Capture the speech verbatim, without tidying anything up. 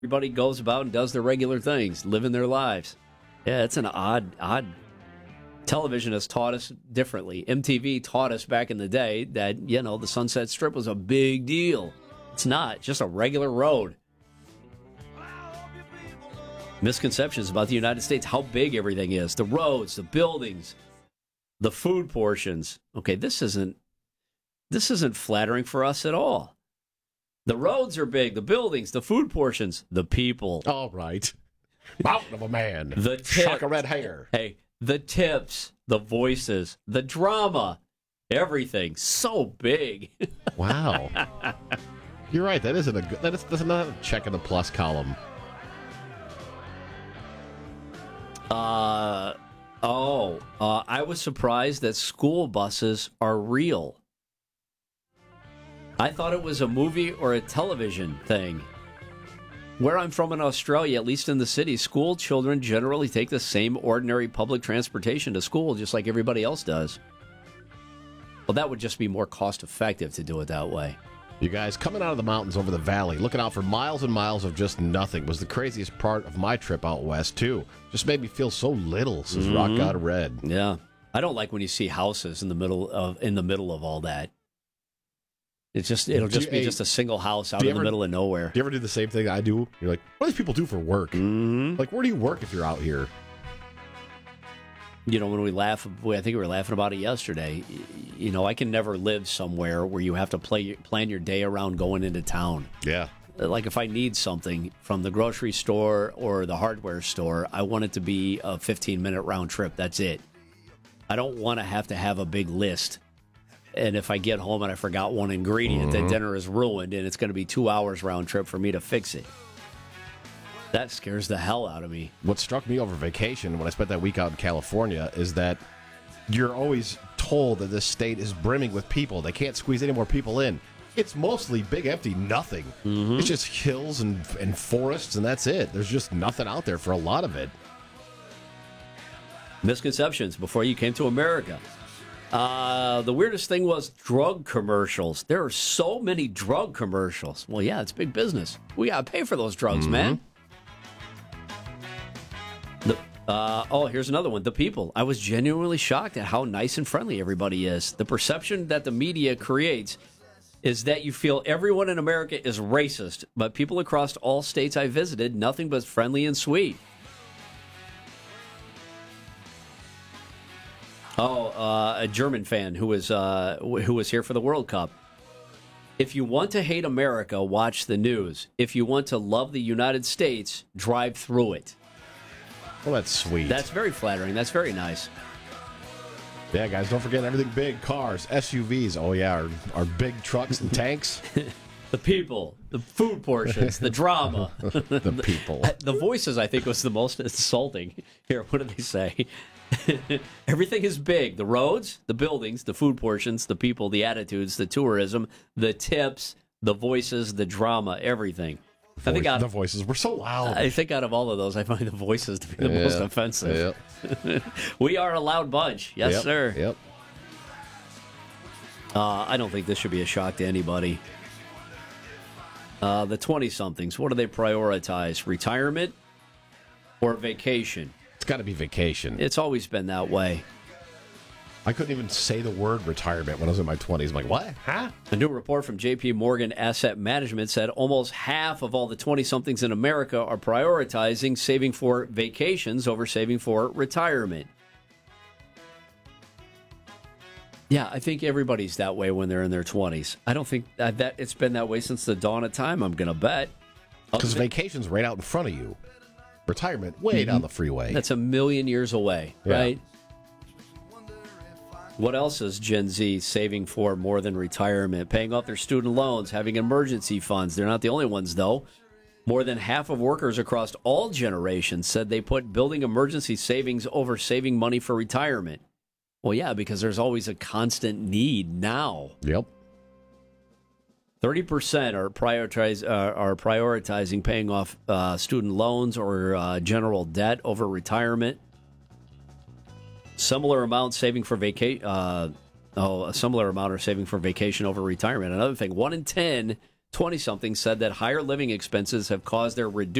Everybody goes about and does their regular things, living their lives. Yeah, it's an odd, odd. Television has taught us differently. M T V taught us back in the day that, you know, the Sunset Strip was a big deal. It's not. It's just a regular road. Misconceptions about the United States, how big everything is. The roads, the buildings, the food portions. Okay, this isn't, this isn't flattering for us at all. The roads are big, the buildings, the food portions, the people. All right. Mountain of a man. The tip, shock of red hair. Hey, the tips, the voices, the drama, everything. So big. Wow. You're right. That isn't a good, that is, that's not a check in the plus column. Uh, oh, uh, I was surprised that school buses are real. I thought it was a movie or a television thing. Where I'm from in Australia, at least in the city, school children generally take the same ordinary public transportation to school just like everybody else does. Well, that would just be more cost effective to do it that way. You guys, coming out of the mountains over the valley, looking out for miles and miles of just nothing was the craziest part of my trip out west, too. Just made me feel so little, says mm-hmm. Rock God Red. Yeah. I don't like when you see houses in the middle of in the middle of all that. It's just it'll just you, be hey, just a single house out in ever, the middle of nowhere. Do you ever do the same thing I do? You're like, what do these people do for work? Mm-hmm. Like, where do you work if you're out here? You know, when we laugh, I think we were laughing about it yesterday. You know, I can never live somewhere where you have to play, plan your day around going into town. Yeah. Like if I need something from the grocery store or the hardware store, I want it to be a fifteen-minute round trip. That's it. I don't want to have to have a big list. And if I get home and I forgot one ingredient, mm-hmm. then dinner is ruined, and it's going to be two hours round trip for me to fix it. That scares the hell out of me. What struck me over vacation when I spent that week out in California is that you're always told that this state is brimming with people. They can't squeeze any more people in. It's mostly big, empty nothing. Mm-hmm. It's just hills and, and forests, and that's it. There's just nothing out there for a lot of it. Misconceptions before you came to America. Uh, the weirdest thing was drug commercials. There are so many drug commercials. Well, yeah, it's big business. We got to pay for those drugs, mm-hmm. man. The, uh, oh, here's another one. The people. I was genuinely shocked at how nice and friendly everybody is. The perception that the media creates is that you feel everyone in America is racist, but people across all states I visited, nothing but friendly and sweet. Oh, uh, a German fan who was uh, who was here for the World Cup. If you want to hate America, watch the news. If you want to love the United States, drive through it. Well, that's sweet. That's very flattering. That's very nice. Yeah, guys, don't forget everything big. Cars, S U Vs. Oh, yeah, our, our big trucks and tanks. The people, the food portions, the drama. The people. The voices, I think, was the most insulting. Here, what did they say? Everything is big. The roads, the buildings, the food portions, the people, the attitudes, the tourism, the tips, the voices, the drama, everything. Voice, I think out the of, voices were so loud. I think out of all of those, I find the voices to be the yeah, most offensive. Yep. We are a loud bunch. Yes, yep, sir. Yep. Uh, I don't think this should be a shock to anybody. Uh, the twenty-somethings, what do they prioritize? Retirement or vacation? It's got to be vacation. It's always been that way. I couldn't even say the word retirement when I was in my twenties. I'm like, what? Huh? A new report from J P Morgan Asset Management said almost half of all the twenty-somethings in America are prioritizing saving for vacations over saving for retirement. Yeah, I think everybody's that way when they're in their twenties. I don't think that, that it's been that way since the dawn of time, I'm going to bet. Because vacation's right out in front of you. Retirement, way mm-hmm. down the freeway. That's a million years away, yeah. right? What else is Gen Z saving for more than retirement? Paying off their student loans, having emergency funds. They're not the only ones, though. More than half of workers across all generations said they put building emergency savings over saving money for retirement. Well, yeah, because there's always a constant need now. Yep. thirty percent are, prioritize, uh, are prioritizing paying off uh, student loans or uh, general debt over retirement. Similar amount saving for vacation. Uh, oh, a similar amount are saving for vacation over retirement. Another thing, one in ten twenty-somethings said that higher living expenses have caused their reduced